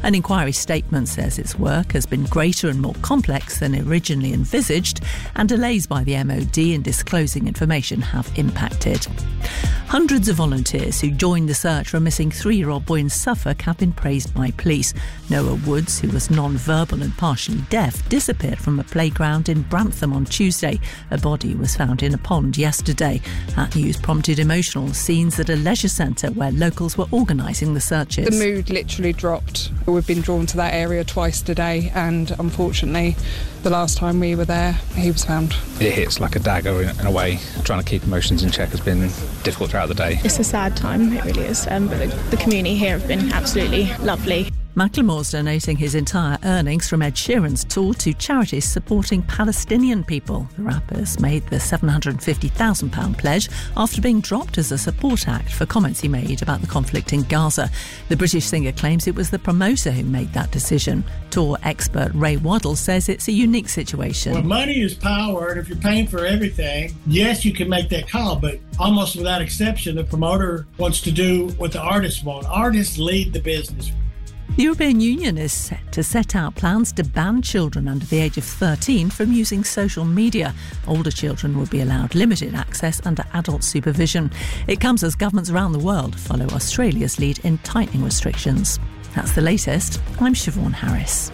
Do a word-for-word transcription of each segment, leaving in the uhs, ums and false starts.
An inquiry statement says its work has been greater and more complex than originally envisaged, and delays by the M O D in disclosing information have impacted. Hundreds of volunteers who joined the search for a missing three-year-old boy in Suffolk have been praised by police. Noah Woods, who was non-verbal and partially deaf, disappeared from a playground in Brantham on Tuesday. A body was found in a pond yesterday. That news prompted emotional scenes at a leisure centre where locals were organising the searches. The mood literally dropped. We've been drawn to that area twice today, and unfortunately the last time we were there he was found. It hits like a dagger in a way. Trying to keep emotions in check has been difficult throughout the day. It's a sad time, it really is, um, but the, the community here have been absolutely lovely. Macklemore's donating his entire earnings from Ed Sheeran's tour to charities supporting Palestinian people. The rapper's made the seven hundred fifty thousand pounds pledge after being dropped as a support act for comments he made about the conflict in Gaza. The British singer claims it was the promoter who made that decision. Tour expert Ray Waddle says it's a unique situation. Well, money is power, and if you're paying for everything, yes, you can make that call, but almost without exception, the promoter wants to do what the artists want. Artists lead the business. The European Union is set to set out plans to ban children under the age of thirteen from using social media. Older children will be allowed limited access under adult supervision. It comes as governments around the world follow Australia's lead in tightening restrictions. That's the latest. I'm Siobhan Harris.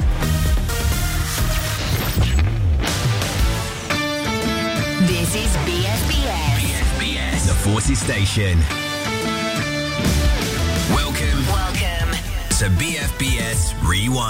This is B F B S. B F B S, the Forces Station. Welcome. Welcome. To B F B S Rewind.